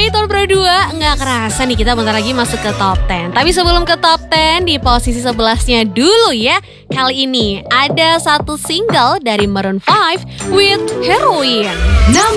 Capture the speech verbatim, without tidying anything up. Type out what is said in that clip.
Hai Tahun Pro dua, nggak kerasa nih kita bentar lagi masuk ke top sepuluh. Tapi sebelum ke top sepuluh, di posisi sebelasnya dulu ya. Kali ini ada satu single dari Maroon five with Heroin. Number